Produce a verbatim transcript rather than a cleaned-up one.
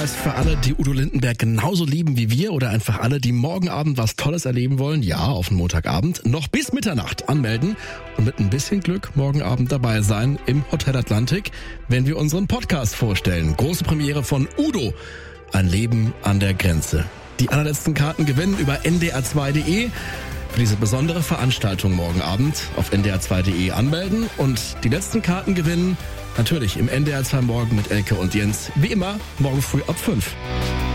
Hinweis für alle, die Udo Lindenberg genauso lieben wie wir oder einfach alle, die morgen Abend was Tolles erleben wollen. Ja, auf den Montagabend. Noch bis Mitternacht anmelden und mit ein bisschen Glück morgen Abend dabei sein im Hotel Atlantik, wenn wir unseren Podcast vorstellen. Große Premiere von Udo. Ein Leben an der Grenze. Die allerletzten Karten gewinnen über n d r zwei punkt d e. Für diese besondere Veranstaltung morgen Abend auf n d r zwei punkt d e anmelden und die letzten Karten gewinnen natürlich im N D R zwei Morgen mit Elke und Jens. Wie immer, morgen früh ab fünf.